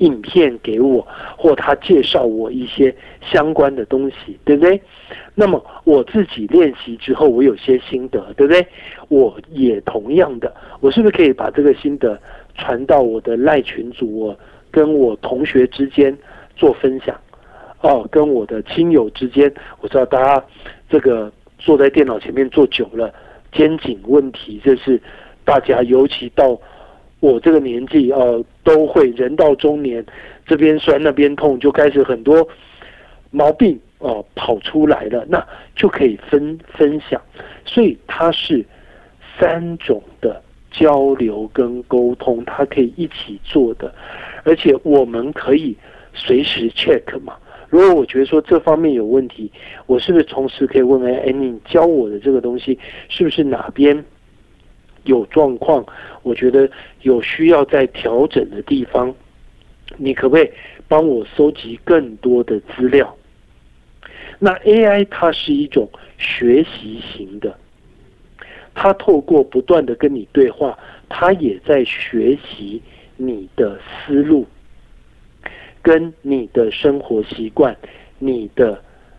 影片给我，或他介绍我一些相关的东西，对不对？那么我自己练习之后，我有些心得，对不对？我也同样的，我是不是可以把这个心得传到我的赖群组，我跟我同学之间做分享？跟我的亲友之间，我知道大家这个坐在电脑前面坐久了，肩颈问题，这是大家尤其到我这个年纪都会，人到中年，这边酸那边痛，就开始很多毛病跑出来了，那就可以分享。所以它是3种的交流跟沟通，它可以一起做的，而且我们可以随时 check 嘛。如果我觉得说这方面有问题，我是不是同时可以问你教我的这个东西是不是哪边有状况，我觉得有需要再调整的地方，你可不可以帮我搜集更多的资料？那 AI 它是一种学习型的，它透过不断的跟你对话，它也在学习你的思路跟你的生活习惯，你的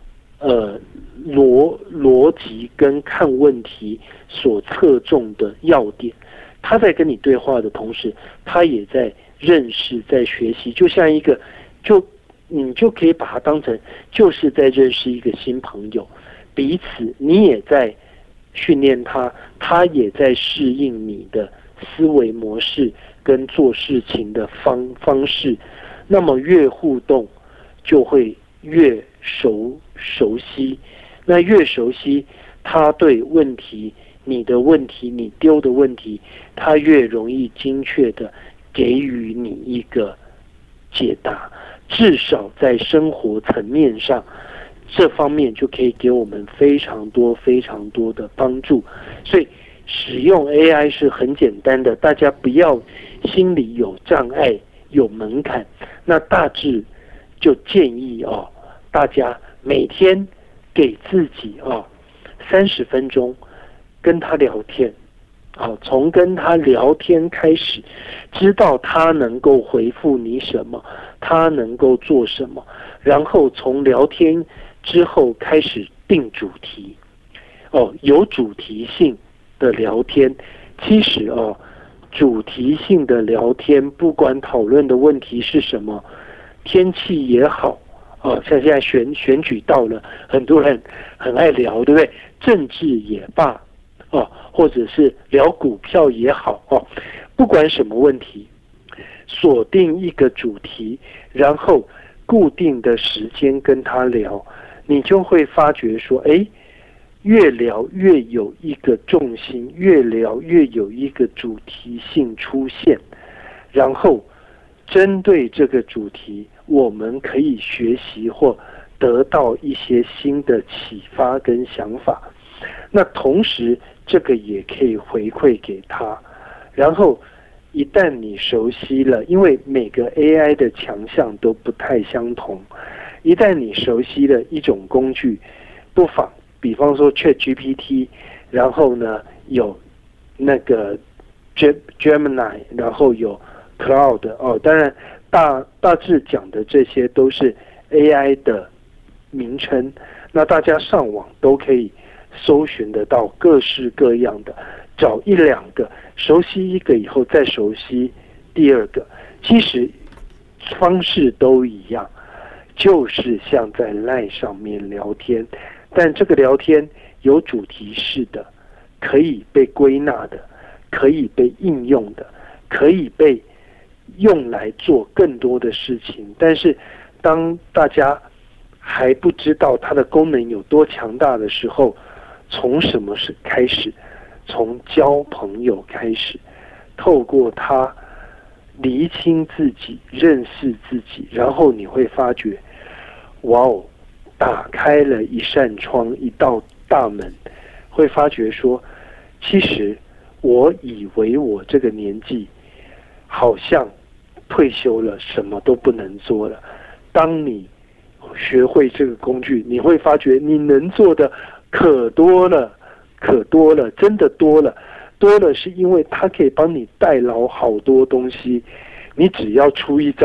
逻辑跟看问题所侧重的要点。他在跟你对话的同时，他也在认识，在学习，就像一个你就可以把它当成就是在认识一个新朋友，彼此你也在训练他，他也在适应你的思维模式跟做事情的方式。那么越互动就会越熟悉，那越熟悉，他对问题，你的问题，你丢的问题，他越容易精确的给予你一个解答，至少在生活层面上，这方面就可以给我们非常多的帮助。所以使用 AI 是很简单的，大家不要心里有障碍有门槛。那大致就建议大家每天给自己30分钟跟他聊天，从跟他聊天开始，知道他能够回复你什么，他能够做什么，然后从聊天之后开始定主题，有主题性的聊天。其实主题性的聊天，不管讨论的问题是什么，天气也好，像现在选举到了，很多人很爱聊，对不对？政治也罢，或者是聊股票也好，不管什么问题，锁定一个主题，然后固定的时间跟他聊，你就会发觉说，越聊越有一个重心，越聊越有一个主题性出现，然后针对这个主题，我们可以学习或得到一些新的启发跟想法。那同时这个也可以回馈给他，然后一旦你熟悉了，因为每个 AI 的强项都不太相同，一旦你熟悉了一种工具，不妨比方说 ChatGPT， 然后呢有那个 Gemini， 然后有 Cloud， 当然大致讲的这些都是 AI 的名称，那大家上网都可以搜寻得到各式各样的，找1-2个，熟悉一个以后再熟悉第2个，其实方式都一样，就是像在 LINE 上面聊天，但这个聊天有主题式的，可以被归纳的，可以被应用的，可以被用来做更多的事情。但是当大家还不知道它的功能有多强大的时候，从什么是开始？从交朋友开始，透过它厘清自己，认识自己，然后你会发觉，哇哦，打开了一扇窗，一道大门，会发觉说，其实我以为我这个年纪好像退休了，什么都不能做了。当你学会这个工具，你会发觉你能做的可多了，真的多了是因为它可以帮你代劳好多东西，你只要出一张